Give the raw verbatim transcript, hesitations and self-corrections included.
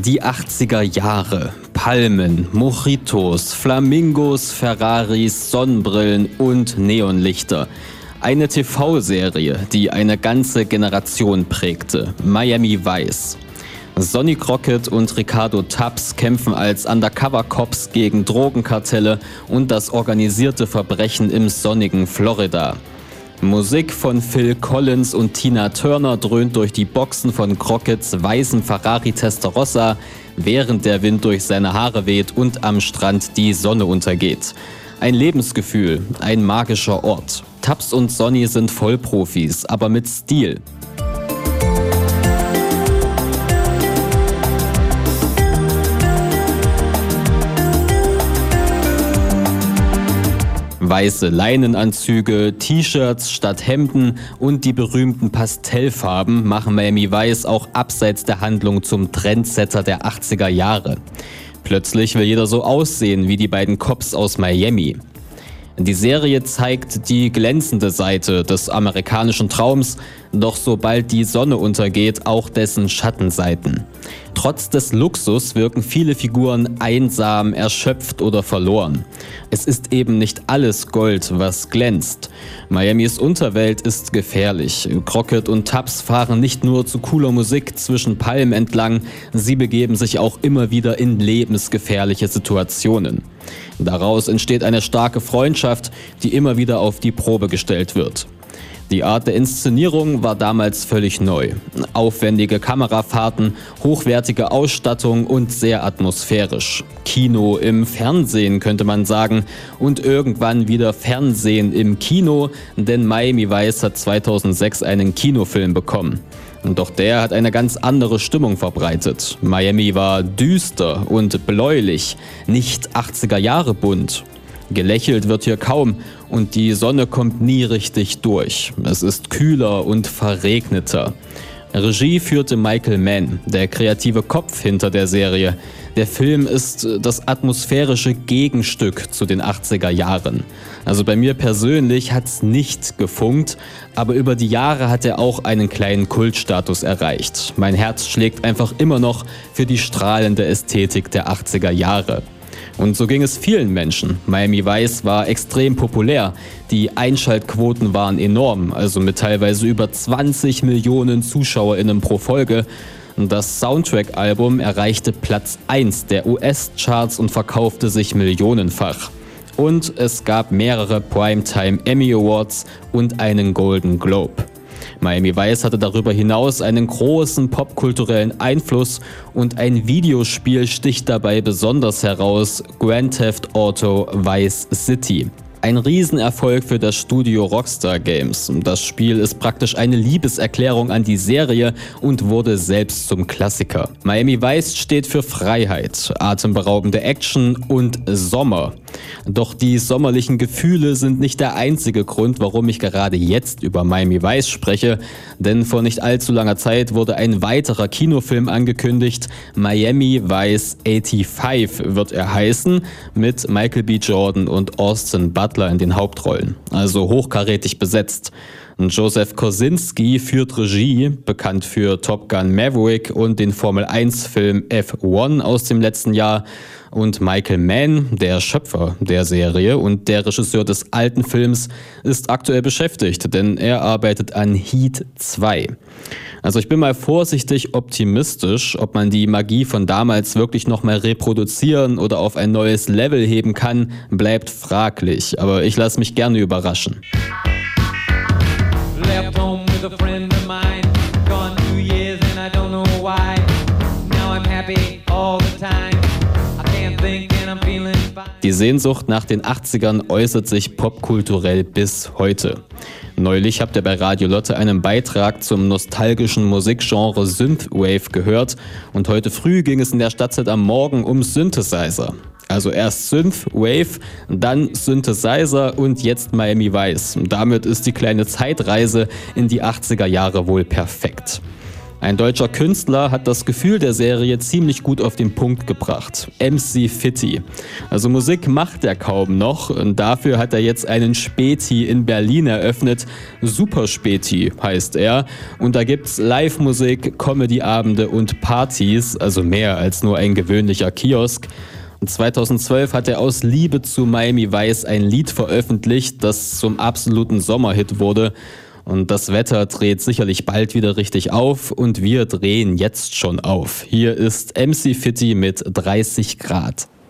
Die achtziger Jahre. Palmen, Mojitos, Flamingos, Ferraris, Sonnenbrillen und Neonlichter. Eine T V-Serie, die eine ganze Generation prägte. Miami Vice. Sonny Crockett und Ricardo Tubbs kämpfen als Undercover-Cops gegen Drogenkartelle und das organisierte Verbrechen im sonnigen Florida. Musik von Phil Collins und Tina Turner dröhnt durch die Boxen von Crocketts weißem Ferrari Testarossa, während der Wind durch seine Haare weht und am Strand die Sonne untergeht. Ein Lebensgefühl, ein magischer Ort. Tubbs und Sonny sind Vollprofis, aber mit Stil. Weiße Leinenanzüge, T-Shirts statt Hemden und die berühmten Pastellfarben machen Miami Vice auch abseits der Handlung zum Trendsetter der achtziger Jahre. Plötzlich will jeder so aussehen wie die beiden Cops aus Miami. Die Serie zeigt die glänzende Seite des amerikanischen Traums, doch sobald die Sonne untergeht, auch dessen Schattenseiten. Trotz des Luxus wirken viele Figuren einsam, erschöpft oder verloren. Es ist eben nicht alles Gold, was glänzt. Miamis Unterwelt ist gefährlich. Crockett und Tubbs fahren nicht nur zu cooler Musik zwischen Palmen entlang, sie begeben sich auch immer wieder in lebensgefährliche Situationen. Daraus entsteht eine starke Freundschaft, die immer wieder auf die Probe gestellt wird. Die Art der Inszenierung war damals völlig neu. Aufwendige Kamerafahrten, hochwertige Ausstattung und sehr atmosphärisch. Kino im Fernsehen, könnte man sagen. Und irgendwann wieder Fernsehen im Kino, denn Miami Vice hat zweitausendsechs einen Kinofilm bekommen. Doch der hat eine ganz andere Stimmung verbreitet. Miami war düster und bläulich, nicht achtziger Jahre bunt. Gelächelt wird hier kaum und die Sonne kommt nie richtig durch. Es ist kühler und verregneter. Regie führte Michael Mann, der kreative Kopf hinter der Serie. Der Film ist das atmosphärische Gegenstück zu den achtziger Jahren. Also bei mir persönlich hat's nicht gefunkt, aber über die Jahre hat er auch einen kleinen Kultstatus erreicht. Mein Herz schlägt einfach immer noch für die strahlende Ästhetik der achtziger Jahre. Und so ging es vielen Menschen. Miami Vice war extrem populär. Die Einschaltquoten waren enorm, also mit teilweise über zwanzig Millionen ZuschauerInnen pro Folge. Das Soundtrack-Album erreichte Platz eins der U S-Charts und verkaufte sich millionenfach. Und es gab mehrere Primetime Emmy Awards und einen Golden Globe. Miami Vice hatte darüber hinaus einen großen popkulturellen Einfluss und ein Videospiel sticht dabei besonders heraus: Grand Theft Auto Vice City. Ein Riesenerfolg für das Studio Rockstar Games. Das Spiel ist praktisch eine Liebeserklärung an die Serie und wurde selbst zum Klassiker. Miami Vice steht für Freiheit, atemberaubende Action und Sommer. Doch die sommerlichen Gefühle sind nicht der einzige Grund, warum ich gerade jetzt über Miami Vice spreche, denn vor nicht allzu langer Zeit wurde ein weiterer Kinofilm angekündigt. Miami Vice fünfundachtzig wird er heißen, mit Michael B. Jordan und Austin Butler in den Hauptrollen, also hochkarätig besetzt. Joseph Kosinski führt Regie, bekannt für Top Gun Maverick und den Formel eins Film F eins aus dem letzten Jahr. Und Michael Mann, der Schöpfer der Serie und der Regisseur des alten Films, ist aktuell beschäftigt, denn er arbeitet an Heat zwei. Also ich bin mal vorsichtig optimistisch, ob man die Magie von damals wirklich nochmal reproduzieren oder auf ein neues Level heben kann, bleibt fraglich, aber ich lasse mich gerne überraschen. Left home with a friend of mine, gone two years and I don't know why. Now I'm happy all the time. I can't think and I'm feeling fine. Die Sehnsucht nach den achtzigern äußert sich popkulturell bis heute. Neulich habt ihr bei Radio Lotte einen Beitrag zum nostalgischen Musikgenre Synthwave gehört und heute früh ging es in der Stadtzeit am Morgen um Synthesizer. Also erst Synthwave, dann Synthesizer und jetzt Miami Vice. Damit ist die kleine Zeitreise in die achtziger Jahre wohl perfekt. Ein deutscher Künstler hat das Gefühl der Serie ziemlich gut auf den Punkt gebracht. M C Fitti. Also Musik macht er kaum noch und dafür hat er jetzt einen Späti in Berlin eröffnet. Super Späti heißt er. Und da gibt's Live-Musik, Comedy-Abende und Partys, also mehr als nur ein gewöhnlicher Kiosk. Und zweitausendzwölf hat er aus Liebe zu Miami Vice ein Lied veröffentlicht, das zum absoluten Sommerhit wurde. Und das Wetter dreht sicherlich bald wieder richtig auf und wir drehen jetzt schon auf. Hier ist M C Fitti mit dreißig Grad.